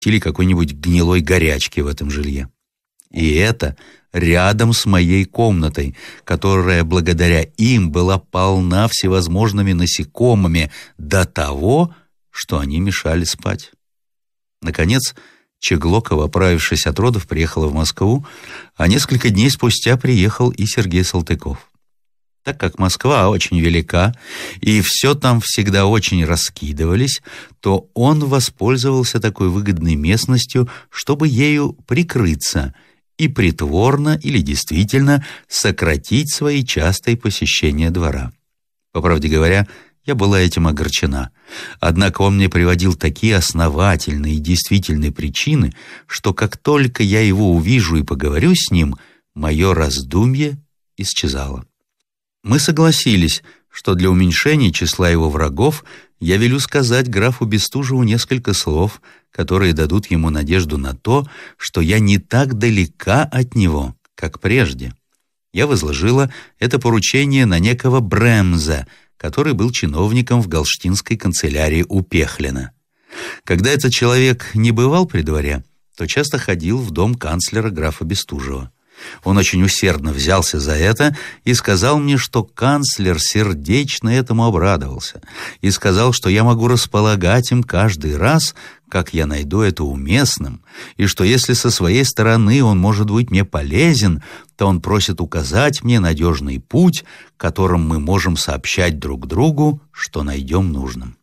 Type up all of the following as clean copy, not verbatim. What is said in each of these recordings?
или какой-нибудь гнилой горячки в этом жилье. И это рядом с моей комнатой, которая благодаря им была полна всевозможными насекомыми до того, что они мешали спать. Наконец, Чеглокова, оправившись от родов, приехала в Москву, а несколько дней спустя приехал и Сергей Салтыков. Так как Москва очень велика, и все там всегда очень раскидывались, то он воспользовался такой выгодной местностью, чтобы ею прикрыться и притворно или действительно сократить свои частые посещения двора. По правде говоря, я была этим огорчена. Однако он мне приводил такие основательные и действительные причины, что как только я его увижу и поговорю с ним, мое раздумье исчезало. Мы согласились, что для уменьшения числа его врагов я велю сказать графу Бестужеву несколько слов, которые дадут ему надежду на то, что я не так далека от него, как прежде. Я возложила это поручение на некого Бремза, который был чиновником в галштинской канцелярии у Пехлина. Когда этот человек не бывал при дворе, то часто ходил в дом канцлера графа Бестужева. Он очень усердно взялся за это и сказал мне, что канцлер сердечно этому обрадовался, и сказал, что я могу располагать им каждый раз, как я найду это уместным, и что если со своей стороны он может быть мне полезен, то он просит указать мне надежный путь, которым мы можем сообщать друг другу, что найдем нужным.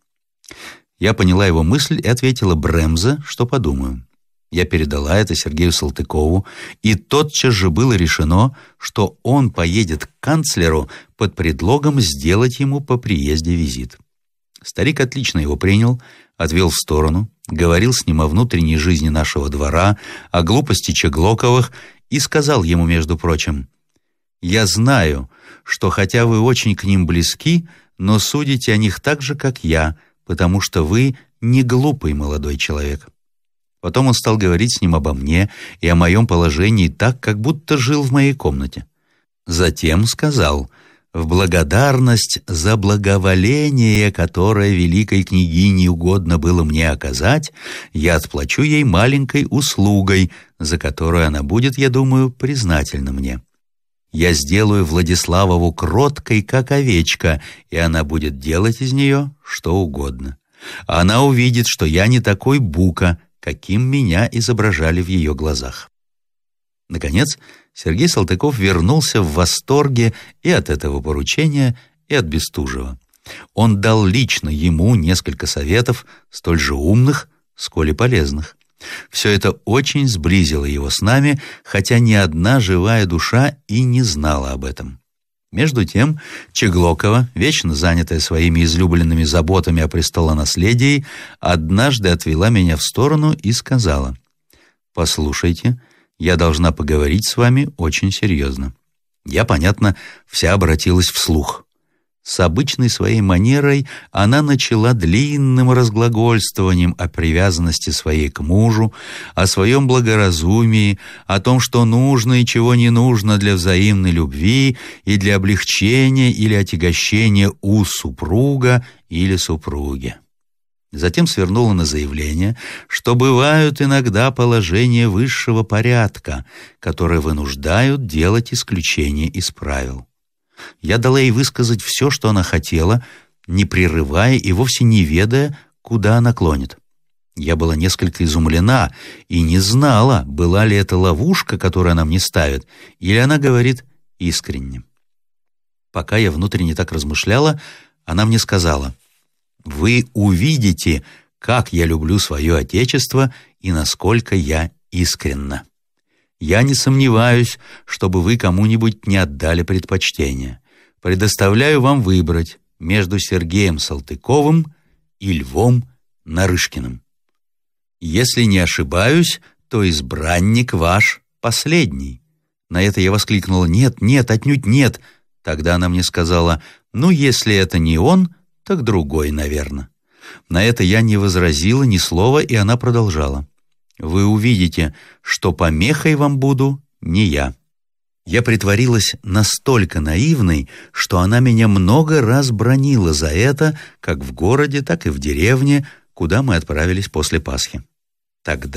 Я поняла его мысль и ответила Бремзе, что подумаю. Я передала это Сергею Салтыкову, и тотчас же было решено, что он поедет к канцлеру под предлогом сделать ему по приезде визит. Старик отлично его принял, отвел в сторону, говорил с ним о внутренней жизни нашего двора, о глупости Чеглоковых и сказал ему, между прочим: «Я знаю, что хотя вы очень к ним близки, но судите о них так же, как я, потому что вы не глупый молодой человек». Потом он стал говорить с ним обо мне и о моем положении так, как будто жил в моей комнате. Затем сказал: «В благодарность за благоволение, которое великой княгине угодно было мне оказать, я отплачу ей маленькой услугой, за которую она будет, я думаю, признательна мне. Я сделаю Владиславову кроткой, как овечка, и она будет делать из нее что угодно. Она увидит, что я не такой бука, каким меня изображали в ее глазах». Наконец, Сергей Салтыков вернулся в восторге и от этого поручения, и от Бестужева. Он дал лично ему несколько советов, столь же умных, сколь и полезных. Все это очень сблизило его с нами, хотя ни одна живая душа и не знала об этом. Между тем, Чеглокова, вечно занятая своими излюбленными заботами о престолонаследии, однажды отвела меня в сторону и сказала: «Послушайте, я должна поговорить с вами очень серьезно». Я, понятно, вся обратилась вслух. С обычной своей манерой она начала длинным разглагольствованием о привязанности своей к мужу, о своем благоразумии, о том, что нужно и чего не нужно для взаимной любви и для облегчения или отягощения уз супруга или супруги. Затем свернула на заявление, что бывают иногда положения высшего порядка, которые вынуждают делать исключения из правил. Я дала ей высказать все, что она хотела, не прерывая и вовсе не ведая, куда она клонит. Я была несколько изумлена и не знала, была ли это ловушка, которую она мне ставит, или она говорит искренне. Пока я внутренне так размышляла, она мне сказала: «Вы увидите, как я люблю свое Отечество и насколько я искренна. Я не сомневаюсь, чтобы вы кому-нибудь не отдали предпочтение. Предоставляю вам выбрать между Сергеем Салтыковым и Львом Нарышкиным. Если не ошибаюсь, то избранник ваш последний». На это я воскликнула: «Нет, нет, отнюдь нет». Тогда она мне сказала: «Ну, если это не он, так другой, наверное». На это я не возразила ни слова, и она продолжала: «Вы увидите, что помехой вам буду не я». Я притворилась настолько наивной, что она меня много раз бранила за это, как в городе, так и в деревне, куда мы отправились после Пасхи. Тогда